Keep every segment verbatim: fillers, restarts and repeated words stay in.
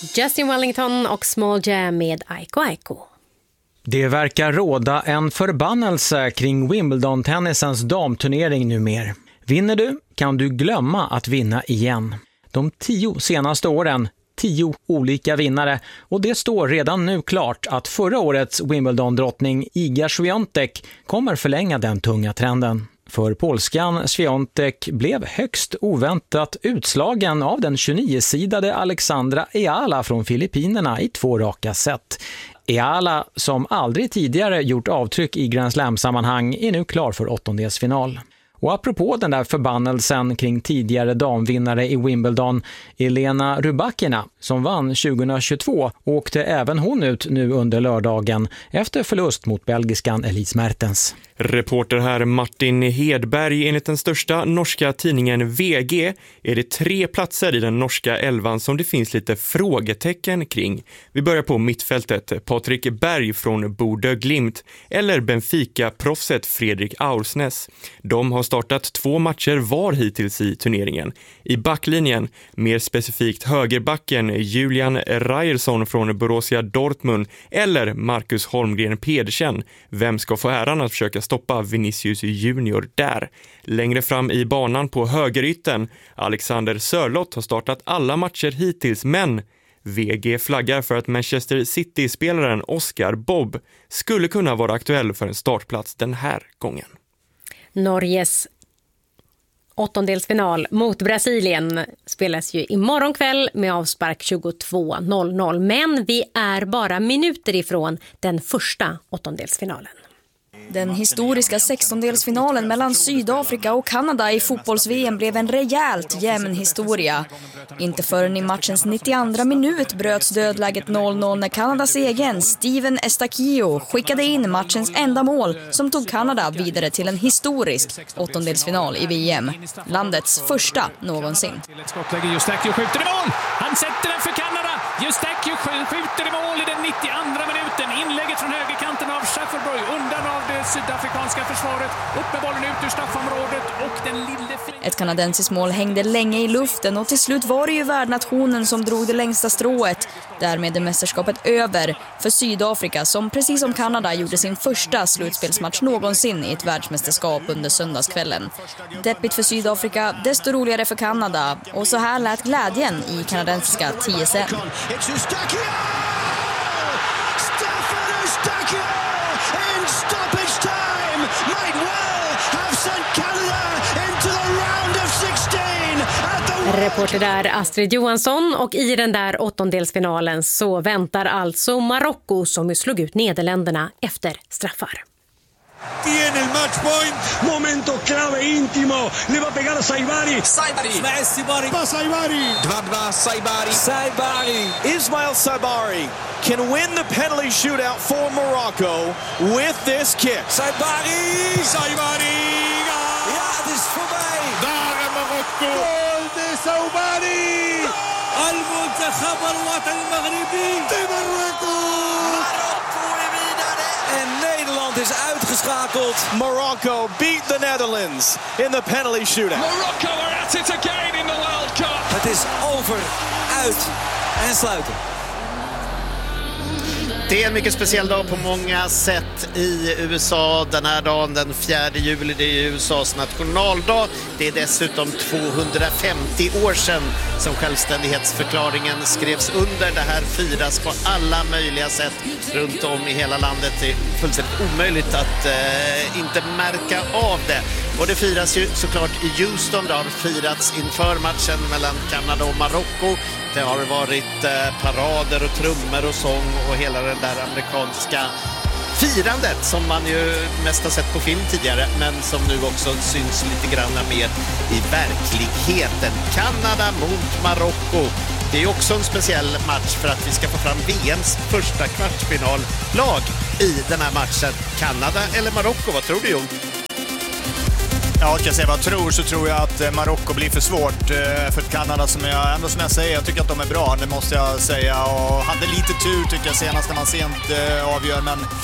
Justin Wellington och Small Jam med Aiko Aiko. Det verkar råda en förbannelse kring Wimbledon-tennisens damturnering numer. Vinner du kan du glömma att vinna igen. De tio senaste åren, tio olika vinnare, och det står redan nu klart att förra årets Wimbledon-drottning Iga Swiatek kommer förlänga den tunga trenden. För polskan Swiatek blev högst oväntat utslagen av den tjugonio-sidade Alexandra Eala från Filippinerna i två raka set. Eala, som aldrig tidigare gjort avtryck i Grand Slam-sammanhang, är nu klar för åttondelsfinal. Och apropå den där förbannelsen kring tidigare damvinnare i Wimbledon, Elena Rybakina, som vann tjugohundratjugotvå, åkte även hon ut nu under lördagen efter förlust mot belgiskan Elise Mertens. Reporter här Martin Hedberg. Enligt den största norska tidningen V G är det tre platser i den norska elvan som det finns lite frågetecken kring. Vi börjar på mittfältet. Patrik Berg från Bodø Glimt eller Benfica-proffset Fredrik Aursnes. De har startat två matcher var hittills i turneringen. I backlinjen, mer specifikt högerbacken Julian Ryerson från Borussia Dortmund eller Marcus Holmgren Pedersen. Vem ska få äran att försöka stoppa Vinicius Junior där? Längre fram i banan på högerytten, Alexander Sörloth har startat alla matcher hittills, men V G flaggar för att Manchester City-spelaren Oscar Bob skulle kunna vara aktuell för en startplats den här gången. Norges åttondelsfinal mot Brasilien spelas ju imorgon kväll med avspark tjugotvå noll noll, men vi är bara minuter ifrån den första åttondelsfinalen. Den historiska sextondelsfinalen mellan Sydafrika och Kanada i fotbolls-V M blev en rejält jämn historia. Inte förrän i matchens nittioandra minut bröts dödläget noll noll när Kanadas egen Steven Estaquio skickade in matchens enda mål som tog Kanada vidare till en historisk åttondelsfinal i V M. Landets första någonsin. Eustachio skjuter i mål! Han sätter den för Kanada! Eustachio skjuter i mål i den nittioandra minuten. Inlägget från högerkanten av Schafferberg undan av det sydafrikanska försvaret. Upp med bollen ut ur straffområdet och den lille... Ett kanadensiskt mål hängde länge i luften och till slut var det ju värdnationen som drog det längsta strået. Därmed är mästerskapet över för Sydafrika som precis som Kanada gjorde sin första slutspelsmatch någonsin i ett världsmästerskap under söndagskvällen. Deppigt för Sydafrika, desto roligare för Kanada. Och så här lät glädjen i kanadensiska T S N. Reporter där Astrid Johansson, och i den där åttondelsfinalen så väntar alltså Marocko som slog ut Nederländerna efter straffar. Tiene el match point. Momento clave íntimo. Le va a pegar a Saibari. Saibari. Saibari. Va Saibari. Dwadwa Saibari. Saibari. Ismail Saibari can win the penalty shootout for Morocco with this kick. Saibari. Saibari. Ja, het is voorbij. Daar in Marokko. Goal de Saibari. Al-Muntakhab al-Watan al-Maghribi. De Marokko. Marokko är vidare. En Nederland is uitgeschakeld. Morocco beat the Netherlands in the penalty shootout. Morocco are at it again in the World Cup. Het is over, uit en sluiten. Det är en mycket speciell dag på många sätt i U S A den här dagen, den fjärde juli, det är U S A:s nationaldag. Det är dessutom tvåhundrafemtio år sedan som självständighetsförklaringen skrevs under. Det här firas på alla möjliga sätt runt om i hela landet. Det är fullständigt omöjligt att eh, inte märka av det. Och det firas ju såklart i Houston. Det har firats inför matchen mellan Kanada och Marocko. Det har varit eh, parader och trummor och sång och hela den där amerikanska firandet som man ju mest har sett på film tidigare, men som nu också syns lite grann mer i verkligheten. Kanada mot Marocko. Det är också en speciell match för att vi ska få fram V M:s första kvartsfinallag i den här matchen. Kanada eller Marocko, vad tror du, Jon? Ja, kan jag säga vad jag tror, så tror jag att Marocko blir för svårt för Kanada, som jag ändå som jag säger, jag tycker att de är bra, det måste jag säga, och hade lite tur tycker jag senast när man sent avgör, men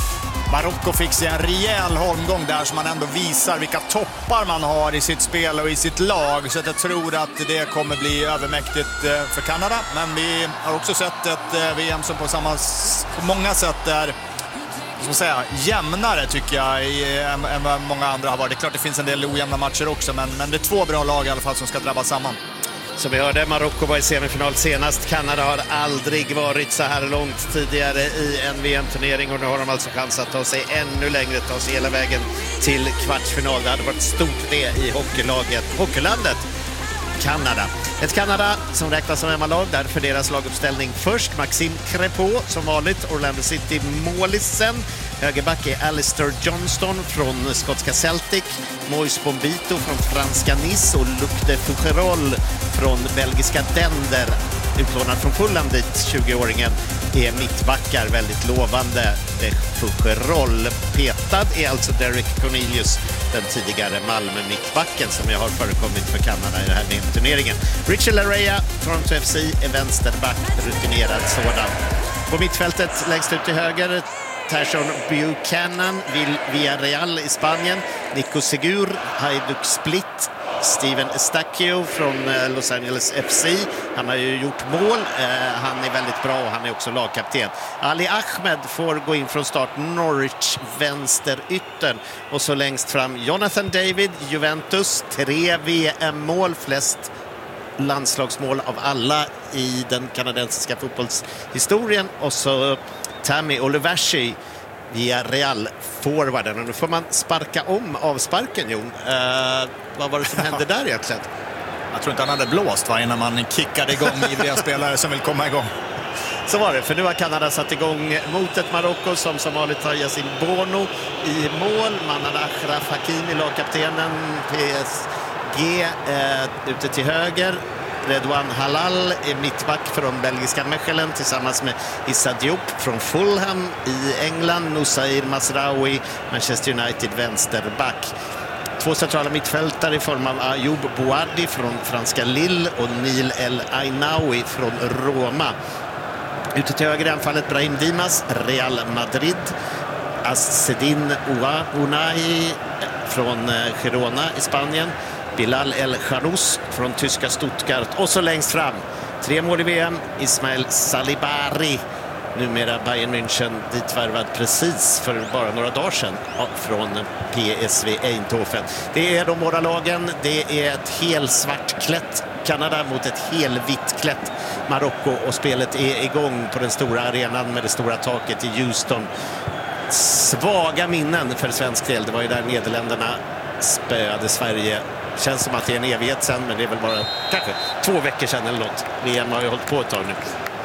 Marocko fick sig en rejäl holmgång där som man ändå visar vilka toppar man har i sitt spel och i sitt lag. Så att jag tror att det kommer bli övermäktigt för Kanada. Men vi har också sett ett V M som på, samma, på många sätt är ska säga, jämnare tycker jag i, än, än vad många andra har varit. Det är klart det finns en del ojämna matcher också, men, men det är två bra lag i alla fall som ska drabbas samman. Som vi hörde, Marocko var i semifinal senast. Kanada har aldrig varit så här långt tidigare i en V M-turnering och nu har de alltså chans att ta sig ännu längre, ta sig hela vägen till kvartsfinal. Det hade varit stort det i hockeylaget, hockeylandet Kanada. Ett Kanada som räknas som hemmalag, därför deras laguppställning först. Maxime Crépeau som vanligt, Orlando City målisen. Högerback är Alistair Johnston från skotska Celtic, Moise Bombito från franska Nice och Luc de Fougerolles från belgiska Dender. Utlånad från Fulham dit, tjugoåringen är mittbackar, väldigt lovande. De Fougerolles. Petad är alltså Derek Cornelius, den tidigare Malmö-mittbacken som jag har förekommit för Kanada i den här V M-turneringen. Richard Larea, Toronto F C, är vänsterback, rutinerad sådan. På mittfältet längst ut till höger, Tyson Buchanan, Villarreal i Spanien, Nico Segur, Hajduk Split, Steven Estacio från Los Angeles F C. Han har ju gjort mål, han är väldigt bra och han är också lagkapten. Ali Ahmed får gå in från start, Norwich vänsteryttern. Och så längst fram Jonathan David, Juventus, tre V M-mål, flest landslagsmål av alla i den kanadensiska fotbollshistorien. Och så Tammy Olivashi via Real forwarden. Och nu får man sparka om avsparken, Jon. Uh, vad var det som hände där egentligen? Jag tror inte han hade blåst va, innan man kickade igång ivriga spelare som vill komma igång. Så var det, för nu har Kanada satt igång mot ett Marocko som som vanligt har Yassine Bono i mål. Manan Achraf Hakimi, lagkaptenen, P S G eh, ute till höger. Redouane Halal är mittback från belgiska Mechelen tillsammans med Issa Diop från Fulham i England. Nusair Masraoui, Manchester United, vänsterback. Två centrala mittfältare i form av Ayoub Bouardi från franska Lille och Neil El Ainaoui från Roma. Ute till höger i anfallet Brahim Dimas, Real Madrid. Assedin Ounahi från Girona i Spanien. Bilal El Kharous från tyska Stuttgart. Och så längst fram, tre mål i V M, Ismail Salibari, numera Bayern München, ditvärvad precis för bara några dagar sedan från P S V Eindhoven. Det är de båda lagen, det är ett helsvartklätt Kanada mot ett helvittklätt Marocko och spelet är igång på den stora arenan med det stora taket i Houston. Svaga minnen för svensk del, det var ju där Nederländerna spöade Sverige. Känns som att det är en evighet sen, men det är väl bara kanske två veckor sedan eller något. V M har ju hållit på ett tag nu.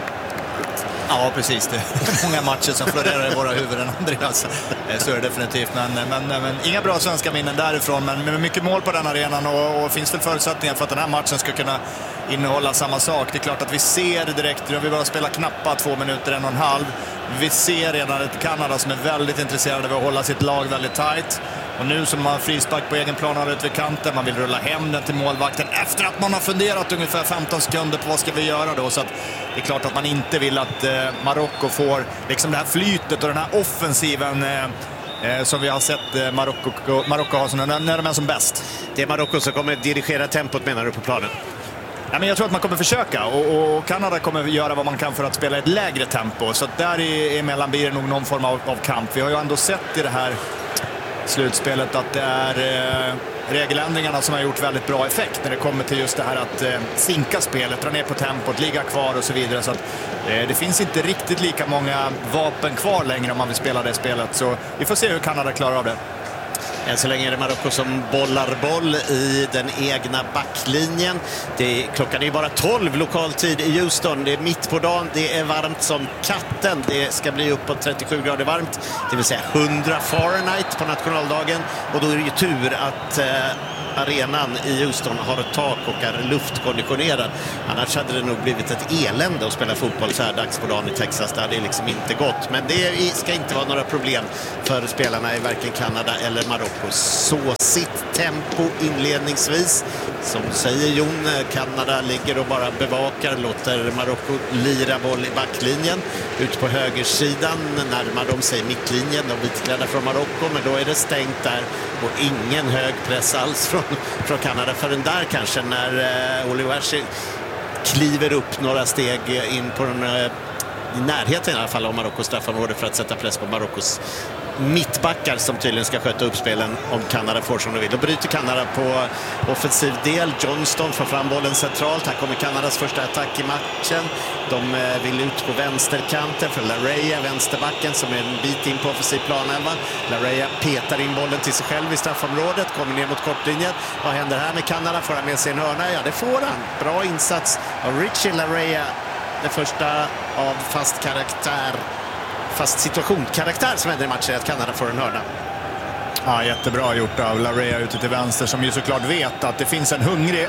Ja, precis. Det är många matcher som florerar i våra huvuden, Andreas. Så är det definitivt. Men, men, men inga bra svenska minnen därifrån. Men med mycket mål på den arenan och, och finns väl förutsättningar för att den här matchen ska kunna innehålla samma sak. Det är klart att vi ser direkt, nu har vi bara spelat knappt två minuter, en och en halv. Vi ser redan ett Kanada som är väldigt intresserade av att hålla sitt lag väldigt tajt. Och nu som man har frispark på egen plan ut vid kanten, man vill rulla hem den till målvakten efter att man har funderat ungefär femton sekunder på vad ska vi göra då. Så att det är klart att man inte vill att eh, Marocko får liksom det här flytet och den här offensiven eh, eh, som vi har sett eh, Marocko, Marocko ha som, när, när de är som bäst. Det är Marocko som kommer dirigera tempot, menar du, på planen? Ja, men jag tror att man kommer försöka och, och Kanada kommer göra vad man kan för att spela ett lägre tempo. Så att där emellan blir det nog någon form av, av kamp. Vi har ju ändå sett i det här slutspelet att det är eh, regeländringarna som har gjort väldigt bra effekt när det kommer till just det här att eh, sinka spelet, dra ner på tempot, ligga kvar och så vidare. Så att, eh, det finns inte riktigt lika många vapen kvar längre om man vill spela det spelet. Så vi får se hur Kanada klarar av det. Än så länge är det Marocko som bollar boll i den egna backlinjen. Det är, klockan är bara tolv lokal tid i Houston. Det är mitt på dagen, det är varmt som katten. Det ska bli uppåt trettiosju grader varmt, det vill säga hundra Fahrenheit på nationaldagen. Och då är det ju tur att eh, arenan i Houston har ett tak och är luftkonditionerad. Annars hade det nog blivit ett elände att spela fotboll så här dags på dagen i Texas. Det hade liksom inte gått. Men det ska inte vara några problem för spelarna i varken Kanada eller Marocko. Så sitt tempo inledningsvis. Som säger Jon, Kanada ligger och bara bevakar, låter Marocko lira boll i backlinjen. Ut på högersidan närmar de sig mittlinjen, de vitklädda från Marocko, men då är det stängt där och ingen hög press alls från, från Kanada förrän där kanske när eh, Olivashi kliver upp några steg in på den eh, i närheten i alla fall av Marockos straffområde för att sätta press på Marockos mittbackar som tydligen ska sköta upp spelen om Kanada får som de vill. Då bryter Kanada på offensiv del. Johnston får fram bollen centralt. Här kommer Kanadas första attack i matchen. De vill ut på vänsterkanten för Lareya, vänsterbacken som är en bit in på offensiv planelva. Lareya petar in bollen till sig själv i straffområdet, kommer ner mot kortlinjen. Vad händer här med Kanada? Får han med sig en hörna? Ja, det får han. Bra insats av Richie Lareya. Det första av fast karaktär fast situationskaraktär som händer i matchen är att Kanada får en hörna. Ja, jättebra gjort av Lareya ute till vänster som ju såklart vet att det finns en hungrig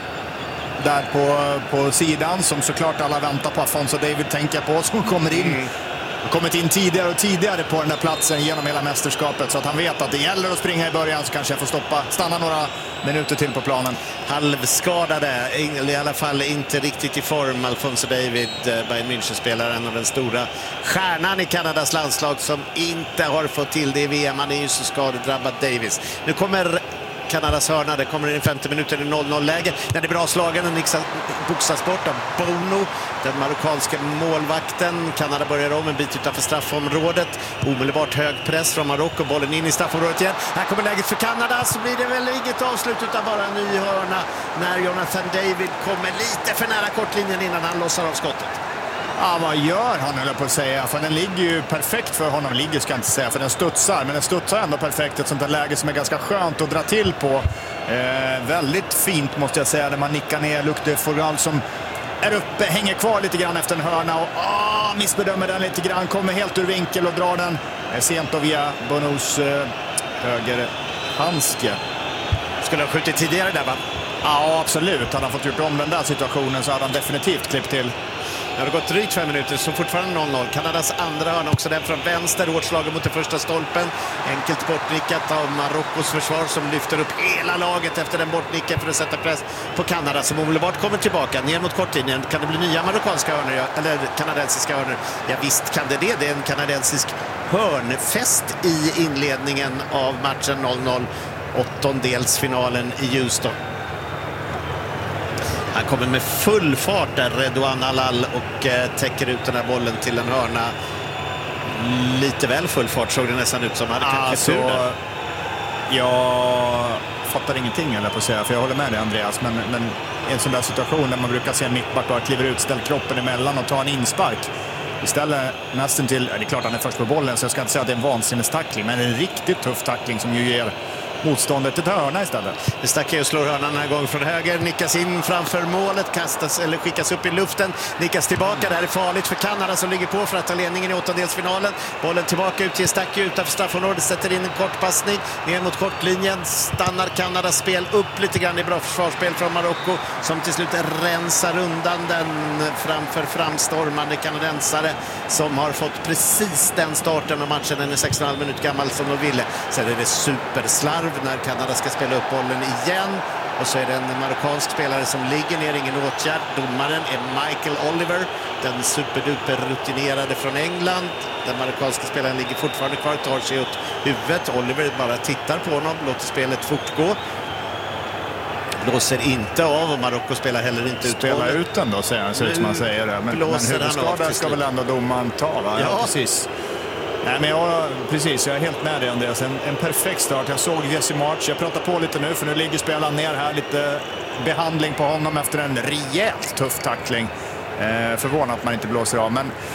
där på, på sidan som såklart alla väntar på. Afonso David tänker på som kommer in. Mm. har kommit in tidigare och tidigare på den här platsen genom hela mästerskapet så att han vet att det gäller att springa i början så kanske jag får stoppa, stanna några minuter till på planen. Halvskadade, i alla fall inte riktigt i form. Alfonso David, Bayern München-spelaren och den stora stjärnan i Kanadas landslag som inte har fått till det i V M. Han är ju så skadedrabbad Davis. Nu kommer Kanadas hörna, det kommer in i femtio minuter i noll noll-läge. Den är bra slagen, den boxas bort av Bono, den marockanska målvakten. Kanada börjar om en bit utanför straffområdet. Omedelbart hög press från Marocko, bollen in i straffområdet igen. Här kommer läget för Kanada, så blir det väl inget avslut utan bara en ny hörna när Jonathan David kommer lite för nära kortlinjen innan han lossar av skottet. Ja, vad gör han, höll jag på att säga. För den ligger ju perfekt för honom. Ligger ska jag inte säga, för den studsar. Men den studsar ändå perfekt. Ett sånt där läge som är ganska skönt att dra till på. Eh, väldigt fint måste jag säga. När man nickar ner Luc de Foral som är uppe, hänger kvar lite grann efter en hörna. Och åh, missbedömer den lite grann. Kommer helt ur vinkel och drar den eh, sent och via Bonos eh, höger handske. Skulle ha skjutit tidigare där, va? Ja, absolut. Hade han fått gjort om den där situationen så hade han definitivt klippt till. Det har gått drygt fem minuter, så fortfarande noll noll. Kanadas andra hörna också den från vänster, hårt slagen mot den första stolpen. Enkelt bortnickat av Marockos försvar som lyfter upp hela laget efter den bortnicken för att sätta press på Kanada som omedelbart kommer tillbaka ner mot kortlinjen. Kan det bli nya marockanska hörnor, eller kanadensiska hörnor? Ja, visst kan det det. Det är en kanadensisk hörnfest i inledningen av matchen noll noll. Åttondelsfinalen i Houston. Han kommer med full fart där, Redouane Allal, och eh, täcker ut den här bollen till en hörna. Lite väl full fart såg det nästan ut som. Hade alltså, jag fattar ingenting, eller på att säga, för jag håller med dig, Andreas. Men, men i en sån där situation där man brukar se en mittback bara kliver ut, ställer kroppen emellan och tar en inspark. Istället nästan till, ja, det är klart han är först på bollen så jag ska inte säga att det är en vansinnestackling, men en riktigt tuff tackling som ju ger motståndet ett hörna istället. Det stack och slår hörnan den här gången från höger, nickas in framför målet, kastas eller skickas upp i luften, nickas tillbaka. Det här är farligt för Kanada som ligger på för att ta ledningen i åttondelsfinalen. Bollen tillbaka ut till Stacke utanför straffområdet, sätter in en kort passning ner mot kortlinjen. Stannar Kanadas spel upp lite grann i bra försvarsspel från Marocko som till slut rensar undan den framför framstormande kanadensare som har fått precis den starten av matchen. Den är sexton och en halv minut gammal som de ville. Sen är det superslarv när Kanada ska spela upp bollen igen. Och så är det en marockansk spelare som ligger ner, ingen åtgärd. Domaren är Michael Oliver, den superduper rutinerade från England. Den marockanska spelaren ligger fortfarande kvar, tar sig åt huvudet. Oliver bara tittar på honom, låter spelet fortgå. Blåser inte av och Marocko spelar heller inte ut. Spelar ut den då, säger han, ser ut som man säger det. Men, men huvudskada ska väl ändå domaren ta, va? Ja, ja, precis. Nej, men jag, precis, jag är helt med dig, Andreas. En, en perfekt start. Jag såg Jesse March. Jag pratar på lite nu för nu ligger spelaren ner här. Lite behandling på honom efter en rejält tuff tackling. Eh, förvånad att man inte blåser av. Men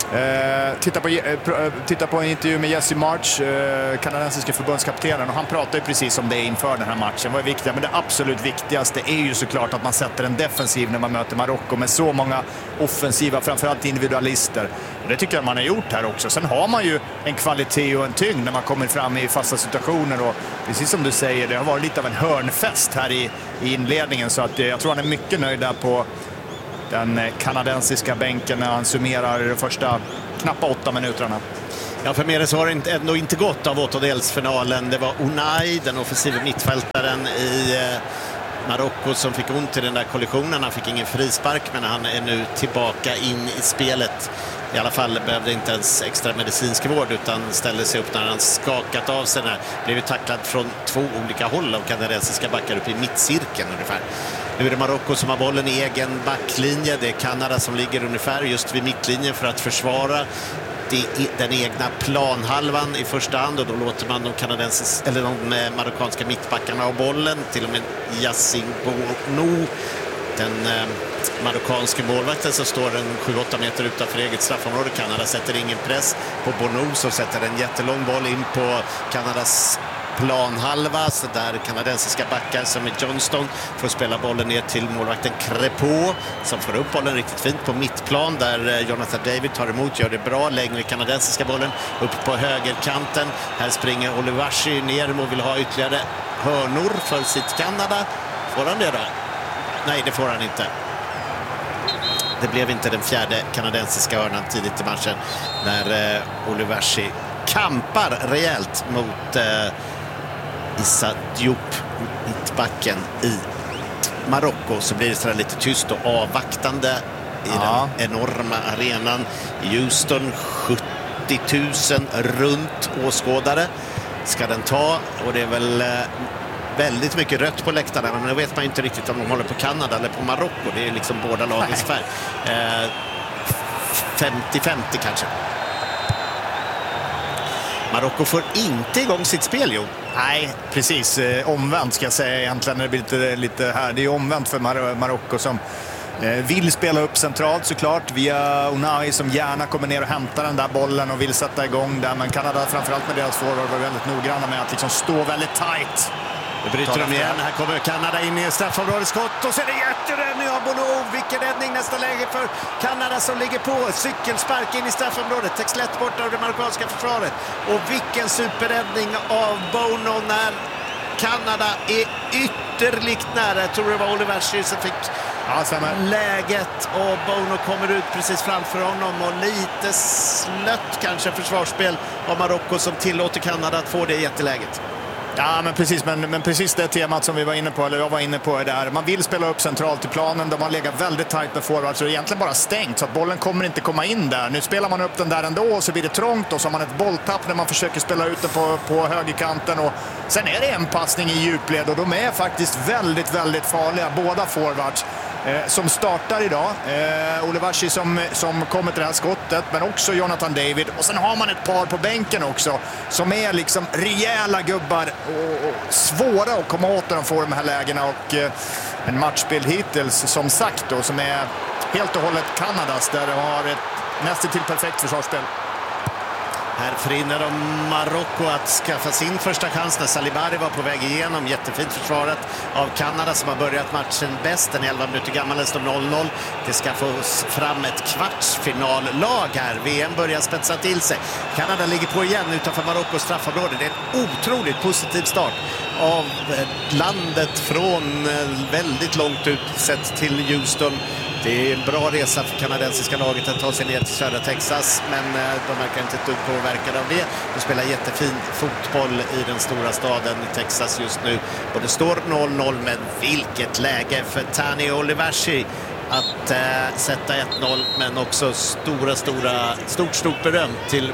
Eh, titta, på, eh, titta på en intervju med Jesse March, eh, kanadensiska förbundskaptenen, och han pratar ju precis om det inför den här matchen. Vad är viktigt? Men det absolut viktigaste är ju såklart att man sätter en defensiv när man möter Marocko med så många offensiva, framförallt individualister. Och det tycker jag man har gjort här också. Sen har man ju en kvalitet och en tyngd när man kommer fram i fasta situationer, och precis som du säger, det har varit lite av en hörnfest här i, i inledningen, så att eh, jag tror han är mycket nöjd där på den kanadensiska bänken när han summerar de första knappa åtta minuterna. Ja, för mer så har det ändå inte gått av åttondelsfinalen. Det var Unai, den offensiva mittfältaren i Marocko, som fick ont i den där kollisionen. Han fick ingen frispark, men han är nu tillbaka in i spelet. I alla fall behövde inte ens extra medicinsk vård, utan ställde sig upp när han skakat av sig. Där. Blev tacklad från två olika håll av kanadensiska backar upp i mittcirkeln ungefär. Nu är det Marocko som har bollen i egen backlinje. Det är Kanada som ligger ungefär just vid mittlinjen för att försvara den egna planhalvan i första hand, och då låter man de kanadensiska eller de marockanska mittbackarna ha bollen. Till och med Yassine Bounou, den eh, marockanske målvakten, som står en sju åtta meter utanför eget straffområde. Kanada sätter ingen press på Bounou, som sätter en jättelång boll in på Kanadas planhalva, så där kanadensiska backar som är Johnston får spela bollen ner till målvakten Crépeau, som får upp bollen riktigt fint på mittplan, där Jonathan David tar emot, gör det bra, längre kanadensiska bollen upp på högerkanten. Här springer Oluwashi ner och vill ha ytterligare hörnor för sitt Kanada. Får han det då? Nej, det får han inte. Det blev inte den fjärde kanadensiska hörnan tidigt i matchen, när eh, Oluwashi kampar rejält mot eh, Issa Diop, mittbacken i Marocko. Så blir det så lite tyst och avvaktande i ja. den enorma arenan i Houston. sjuttio tusen runt åskådare ska den ta, och det är väl eh, väldigt mycket rött på läktarna, men då vet man inte riktigt om de håller på Kanada eller på Marocko. Det är liksom båda lagens färg. Eh, femtio femtio kanske. Marocko får inte igång sitt spel, jo. Nej, precis. Eh, omvänt ska jag säga egentligen. Det blir lite, lite här. Det är omvänt för Mar- Marocko som eh, vill spela upp centralt såklart via Unai, som gärna kommer ner och hämtar den där bollen och vill sätta igång där. Men Kanada, framförallt med deras forward, var väldigt noggranna med att liksom stå väldigt tight. Det bryter de igen. Här kommer Kanada in i straffområdet, skott, och så är det jätteräddning av Bono. Vilken räddning, nästa läge för Kanada som ligger på. Cykelspark in i straffområdet. Täcks lätt bort av det marockanska försvaret. Och vilken superräddning av Bono när Kanada är ytterligt nära. Jag tror det var Oliver Schürz som fick ja, läget, och Bono kommer ut precis framför honom, och lite slött kanske försvarsspel av Marocko som tillåter Kanada att få det jätteläget. Ja, men precis, men, men precis det temat som vi var inne på, eller jag var inne på, är där. Man vill spela upp centralt i planen där man lägger väldigt tajt med forward, så det är egentligen bara stängt, så att bollen kommer inte komma in där. Nu spelar man upp den där ändå, och så blir det trångt, och så har man ett bolltapp när man försöker spela ut den på, på högerkanten, och sen är det en passning i djupled, och de är faktiskt väldigt, väldigt farliga, båda forwards. Eh, som startar idag. Eh, Oluwashi som, som kommer till det här skottet, men också Jonathan David. Och sen har man ett par på bänken också som är liksom rejäla gubbar och, och svåra att komma åt när de får de här lägena. Och eh, en matchbild hittills som sagt då, som är helt och hållet Kanadas, där de har ett nästan till perfekt försvarsspel. Här förhindrar de Marocko att skaffa sin första chans när Salibari var på väg igenom. Jättefint försvarat av Kanada som har börjat matchen bäst. Den är elva minuter gammal, den står noll noll. Det ska få fram ett kvartsfinallag här. V M börjar spetsa till sig. Kanada ligger på igen utanför Marockos straffområde. Det är en otroligt positiv start av landet från väldigt långt ut sett till Houston. Det är en bra resa för kanadensiska laget att ta sig ner till södra Texas, men de verkar inte ett dugg påverkade av det. De spelar jättefin fotboll i den stora staden i Texas just nu. Och det står noll noll, men vilket läge för Tani Oluwashi att äh, sätta ett noll, men också stora, stora, stort, stort beröm till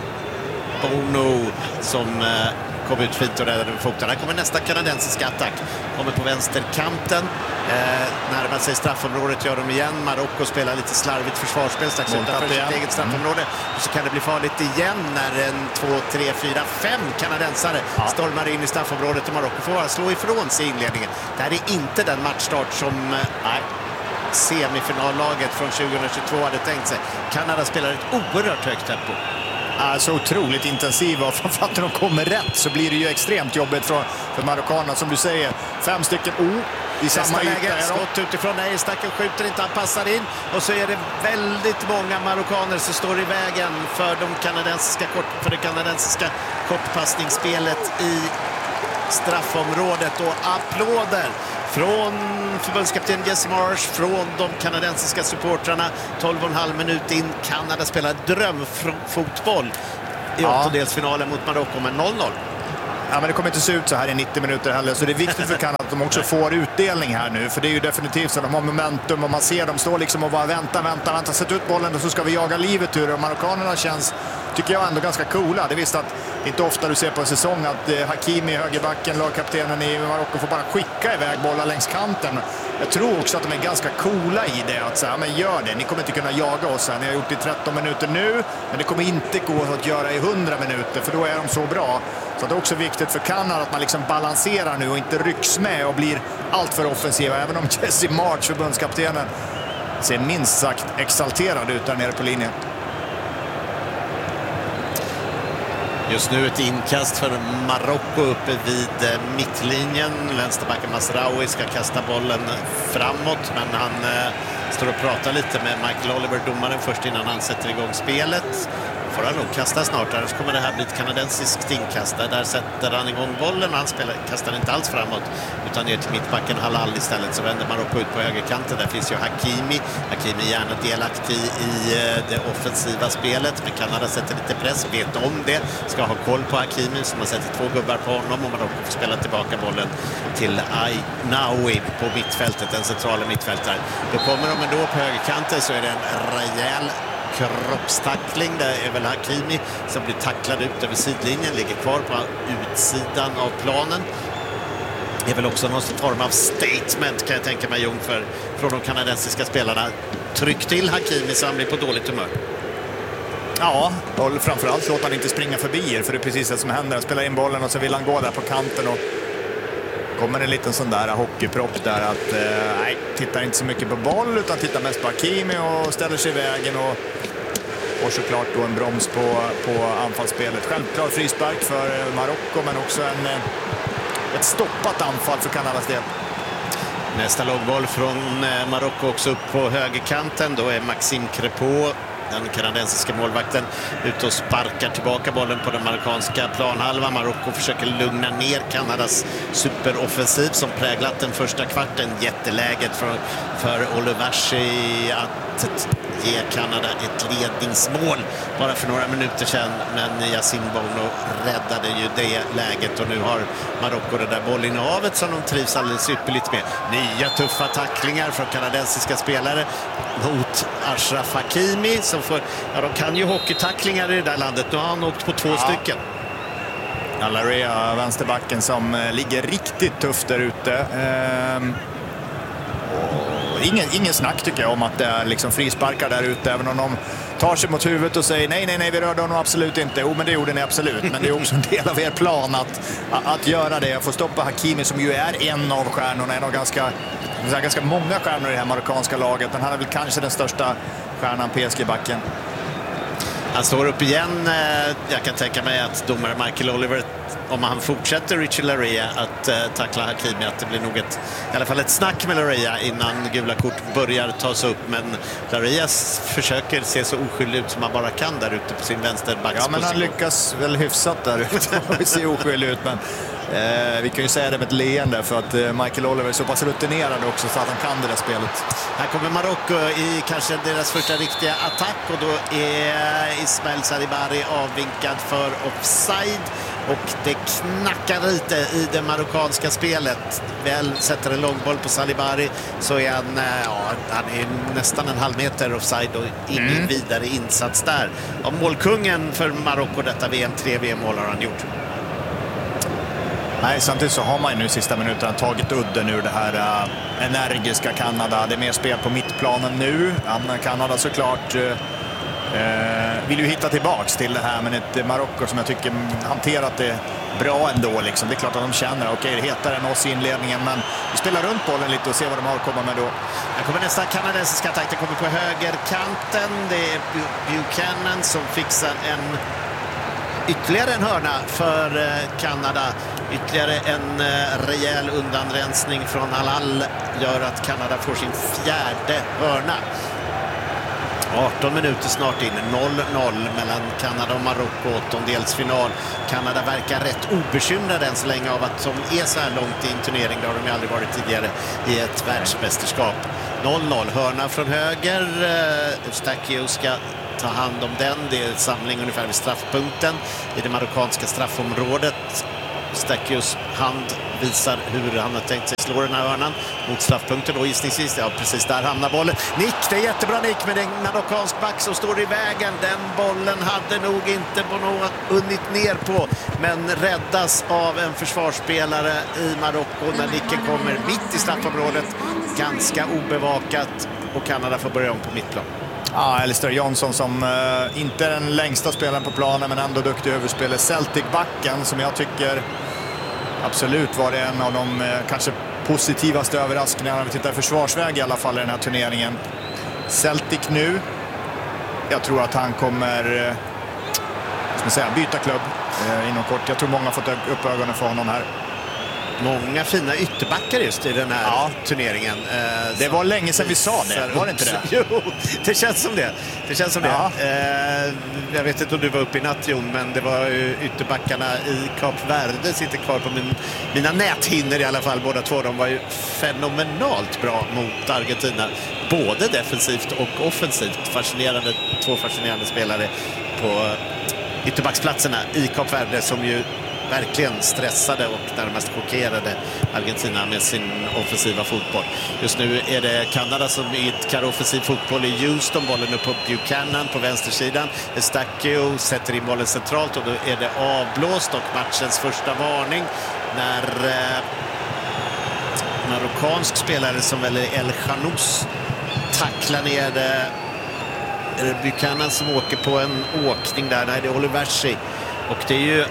Bono som äh, kom ut fint och räddade med foten. Här kommer nästa kanadensiska attack. Kommer på vänsterkanten. Eh, närmar sig straffområdet, gör de igen. Marocko spelar lite slarvigt försvarsspel strax utanför sitt eget straffområde. Och så kan det bli farligt igen när en två, tre, fyra, fem kanadensare ja. stormar in i straffområdet, och Marocko får slå ifrån sig inledningen. Det här är inte den matchstart som... Eh, nej. semifinallaget från tjugohundratjugotvå hade tänkt sig. Kanada spelar ett oerhört högt tempo. Så otroligt intensiva, och framförallt när de kommer rätt så blir det ju extremt jobbigt för, för marockanerna. Som du säger, fem stycken O i samma läge. Skott utifrån, nej, stacken skjuter inte, han passar in. Och så är det väldigt många marockaner som står i vägen för, de kanadensiska kort, för det kanadensiska kortpassningsspelet i straffområdet. Och applåder från förbundskapten Jesse Marsh, från de kanadensiska supportrarna. tolv och en halv minut in, Kanada spelar drömfotboll i ja. åttondelsfinalen mot Marocko med noll noll. Ja, men det kommer inte se ut så här i nittio minuter heller, så det är viktigt för Kanada att de också får utdelning här nu, för det är ju definitivt så att de har momentum och man ser dem stå liksom och bara vänta, vänta, vänta, sätt ut bollen och så ska vi jaga livet ur det. Och marockanerna känns, tycker jag, ändå ganska coola. Det visst att inte ofta du ser på en säsong att eh, Hakimi, högerbacken, lagkaptenen i Marocko, får bara skicka iväg bollar längs kanten. Jag tror också att de är ganska coola i det, att säga, men gör det, ni kommer inte kunna jaga oss här. Ni har gjort det i tretton minuter nu, men det kommer inte gå att göra i hundra minuter, för då är de så bra. Så det är också viktigt för Kanada att man liksom balanserar nu och inte rycks med och blir allt för offensiva. Även om Jesse Marsh, förbundskaptenen, ser minst sagt exalterad ut där nere på linjen. Just nu ett inkast för Marocko uppe vid mittlinjen. Vänsterbacken Masraoui ska kasta bollen framåt, men han eh, står och pratar lite med Michael Oliver, domaren, först innan han sätter igång spelet. Får han nog kasta snart, annars kommer det här bli ett kanadensiskt inkast. Där sätter han igång bollen och han spelar, kastar inte alls framåt utan ner till mittbacken Halal istället. Så vänder Marocko ut på högerkanten. Där finns ju Hakimi. Hakimi är gärna delaktig i det offensiva spelet, men Kanada sätter lite press, vet om det, ska ha koll på Hakimi, som har sätter två gubbar på honom, och Marocko får spela tillbaka bollen till Ainaoui på mittfältet, den centrala mittfältaren. Då kommer de ändå på högerkanten, så är det en rejäl kroppstackling. Det är väl Hakimi som blir tacklad ut över sidlinjen, ligger kvar på utsidan av planen. Det är väl också någon form av statement, kan jag tänka mig, Jung, för från de kanadensiska spelarna. Tryck till Hakimi så han blir på dåligt humör. Ja, och framförallt låter han inte springa förbi er, för det är precis det som händer. Han spelar in bollen och så vill han gå där på kanten, och kommer en liten sån där hockeypropp där att eh, nej, tittar inte så mycket på boll utan tittar mest på Hakimi och ställer sig i vägen, och, och såklart då en broms på, på anfallsspelet. Självklart frispark för Marocko, men också en, ett stoppat anfall för Kanadas del. Nästa långboll från Marocko också upp på högerkanten. Då är Maxime Crépeau, den kanadensiska målvakten, ute och sparkar tillbaka bollen på den marockanska planhalvan. Marocko försöker lugna ner Kanadas superoffensiv som präglat den första kvarten. Jätteläget för, för Oluwashi att ge Kanada ett ledningsmål bara för några minuter sedan, men Yacine Bono räddade ju det läget, och nu har Marocko det där bollinnehavet som de trivs alldeles ypperligt med. Nya tuffa tacklingar från kanadensiska spelare mot Achraf Hakimi som får, ja, de kan ju hockeytacklingar i det där landet. Nu har han åkt på två ja. stycken. Alaria, vänsterbacken, som ligger riktigt tufft där ute. Ehm... Ingen, ingen snack tycker jag om att det är liksom frisparkar där ute, även om de tar sig mot huvudet och säger nej, nej, nej, vi rörde honom absolut inte. Jo, men det gjorde ni absolut, men det är också en del av er plan att, att göra det. Jag får stoppa Hakimi, som ju är en av stjärnorna, en av ganska, ganska många stjärnor i det här marockanska laget. Men han är väl kanske den största stjärnan P S G-backen. Han står upp igen. Jag kan tänka mig att domare Michael Oliver, om han fortsätter Richie Laryea att uh, tackla Hakimi, att det blir nog ett, i alla fall ett snack med Laryea innan gula kort börjar tas upp. Men Laryea försöker se så oskyldig ut som han bara kan där ute på sin vänsterbacksposition. Ja, men han lyckas väl hyfsat där ute. Vi ser oskyldig ut, men eh, vi kan ju säga det med ett leende, för att eh, Michael Oliver är så pass rutinerad också så att han kan det där spelet. Här kommer Marocko i kanske deras första riktiga attack, och då är Ismail Sadibari avvinkad för offside. Och det knackar lite i det marockanska spelet. Väl sätter en långboll på Sadibari, så är han, ja, han är nästan en halv meter offside och ingen mm. vidare insats där. Och målkungen för Marocko detta V M, tre V M-mål har han gjort. Nej, samtidigt så har man ju nu sista minuterna tagit udden ur det här uh, energiska Kanada. Det är mer spel på mittplanen nu. Kanada såklart uh, Eh, vill ju hitta tillbaks till det här, men ett Marocko som jag tycker hanterat det bra ändå. Liksom. Det är klart att de känner, okej okay, det heter än oss i inledningen, men vi spelar runt bollen lite och ser vad de har att komma med då. Här kommer nästa kanadensiska attack, den kommer på högerkanten. Det är Buchanan som fixar en ytterligare en hörna för Kanada. Ytterligare en rejäl undanrensning från Halal gör att Kanada får sin fjärde hörna. arton minuter snart in, noll noll mellan Kanada och Marocko, åttondelsfinal. Kanada verkar rätt obekymrade än så länge av att de är så här långt i en turnering. Det har de ju aldrig varit tidigare i ett världsmästerskap. noll noll, hörna från höger. Eustáquio ska ta hand om den. Det är en samling ungefär vid straffpunkten i det marockanska straffområdet. Eustáquios hand visar hur han har tänkt sig slå den här hörnan mot straffpunkten och gissningsvis, ja precis där hamnar bollen. Nick, det är jättebra nick, men det är en marockansk back som står i vägen. Den bollen hade nog inte Bono hunnit ner på, men räddas av en försvarsspelare i Marocko när nicken kommer mitt i straffområdet. Ganska obevakat och Kanada får börja om på mittplan. Ja, Alistair Johnson som uh, inte är den längsta spelaren på planen men ändå duktig överspelare. Celtic-backen som jag tycker absolut var det en av de uh, kanske positivaste överraskningarna när vi tittar i försvarsväg i alla fall i den här turneringen. Celtic nu, jag tror att han kommer uh, ska man säga, byta klubb uh, inom kort. Jag tror många har fått upp ögonen för honom här. Många fina ytterbackar just i den här ja. turneringen. Eh, det var länge sedan vi sa det, var det inte det? Jo, det känns som det. Det känns som ja. det. Eh, jag vet inte om du var uppe i natt, Jon, men det var ytterbackarna i Kap Verde sitter kvar på min, mina näthinnor i alla fall. Båda två, de var ju fenomenalt bra mot Argentina. Både defensivt och offensivt. Fascinerande, två fascinerande spelare på ytterbacksplatserna i Kap Verde som ju verkligen stressade och närmast chockerade Argentina med sin offensiva fotboll. Just nu är det Kanada som idkar offensiv fotboll i Houston. Bollen upp på Buchanan på vänstersidan. Eustáquio sätter in bollen centralt och då är det avblåst och matchens första varning när eh, marockansk spelare som väl är El Khanous tacklar ner det. Är det Buchanan som åker på en åkning där? Nej, det är Oliversi. Och det är ju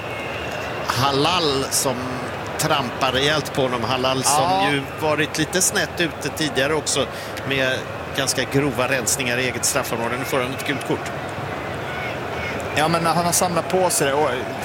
Halal som trampar rejält på honom. Halal som ja. ju varit lite snett ute tidigare också med ganska grova rensningar i eget straffområde. Nu får han ett gult kort. Ja, men han har samlat på sig det och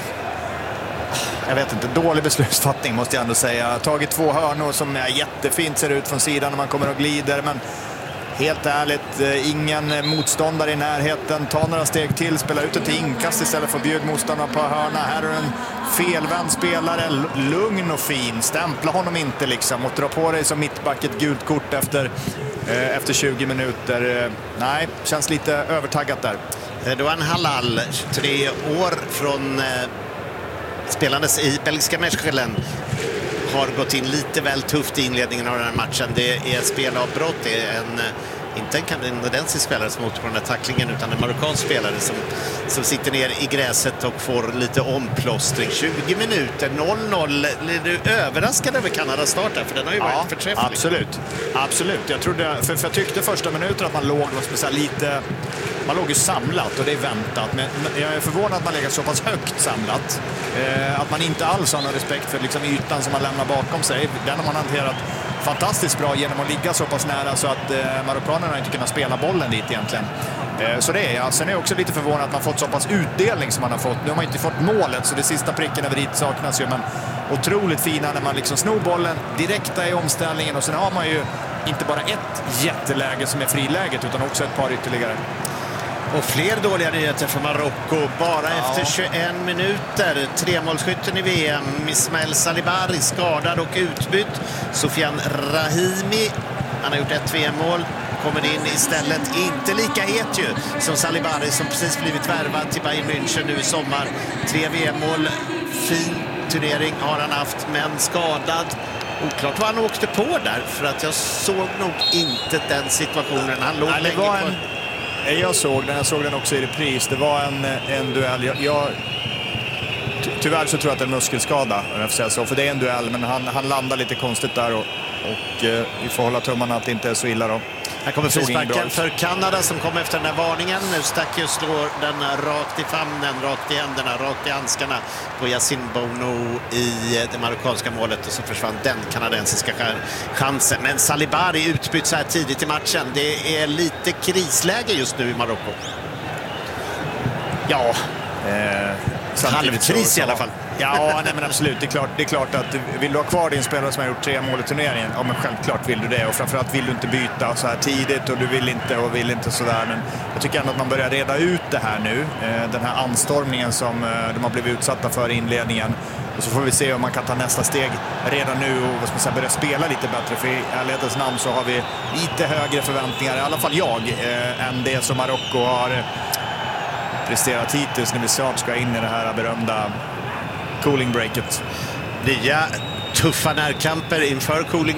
jag vet inte, dålig beslutsfattning måste jag ändå säga. Tagit två hörnor som är jättefint ser ut från sidan när man kommer och glider, men helt ärligt, ingen motståndare i närheten. Ta några steg till, spela ut ett inkast istället för att bjuda motståndarna på hörna. Här är en felvänd spelare, lugn och fin. Stämpla honom inte liksom och dra på dig som mittback ett gult kort efter, eh, efter tjugo minuter. Nej, känns lite övertaggat där. Det var en Halal, tjugotre år från eh, spelandes i belgiska Mechelen. Har gått in lite väl tufft i inledningen av den här matchen. Det är spelavbrott, det är en, inte en kanadensisk spelare som åter på den här tacklingen utan en marockansk spelare som, som sitter ner i gräset och får lite omplåstring. tjugo minuter, noll noll. Är du överraskad över Kanadas start här? För den har ju varit ja, förträfflig. Absolut, absolut. Jag, trodde, för, för jag tyckte första minuten att man låg lite... Man låg ju samlat och det är väntat. Men jag är förvånad att man lägger så pass högt samlat. Eh, att man inte alls har någon respekt för liksom ytan som man lämnar bakom sig. Den har man hanterat fantastiskt bra genom att ligga så pass nära så att eh, marockanerna inte kunnat spela bollen dit egentligen. Eh, så det är jag. Sen är jag också lite förvånad att man fått så pass utdelning som man har fått. Nu har man inte fått målet så det sista pricken över dit saknas ju. Men otroligt fina när man liksom snor bollen direkta i omställningen och sen har man ju inte bara ett jätteläge som är friläget utan också ett par ytterligare. Och fler dåliga nyheter från Marocko. Bara ja. efter tjugoen minuter. Tremålsskytten i V M. Ismael Salibari skadad och utbytt. Sofian Rahimi, han har gjort ett V M-mål. Kommer in istället. Inte lika het ju som Salibari som precis blivit värvad till Bayern München nu i sommar. Tre V M-mål. Fin turnering har han haft, men skadad. Oklart vad han åkte på där. För att jag såg nog inte den situationen. Han låg Nej, länge var på... En... Jag såg den, jag såg den också i repris. Det var en, en duell. Jag, jag, ty, tyvärr så tror jag att det är en muskelskada. Jag får säga så, för det är en duell, men han, han landar lite konstigt där. Och, och eh, vi får hålla tummarna att det inte är så illa då. Här kommer frisparken för Kanada som kom efter den här varningen. Eustáquio slår den rakt i famnen, rakt i händerna, rakt i handskarna på Yacine Bono i det marockanska målet och så försvann den kanadensiska chansen. Men Salibari utbytt så här tidigt i matchen. Det är lite krisläge just nu i Marocko. Ja, eh, halvkris så, i alla fall. Ja, nej, men absolut. Det är, klart, det är klart att vill du ha kvar din spelare som har gjort tre mål i turneringen, ja men självklart vill du det. Och framförallt vill du inte byta så här tidigt och du vill inte och vill inte sådär. Men jag tycker ändå att man börjar reda ut det här nu. Den här anstormningen som de har blivit utsatta för i inledningen. Och så får vi se om man kan ta nästa steg redan nu och vad ska man säga, börja spela lite bättre. För i ärlighetens namn så har vi lite högre förväntningar, i alla fall jag, eh, än det som Marocko har presterat hittills när vi snart ska in i det här berömda cooling breaket. Nya tuffa närkamper inför cooling